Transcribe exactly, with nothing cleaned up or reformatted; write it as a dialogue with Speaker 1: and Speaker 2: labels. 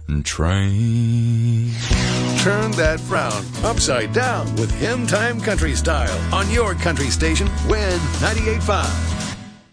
Speaker 1: train.
Speaker 2: Turn that frown upside down with Hymn Time Country Style on your country station, Win ninety-eight point five.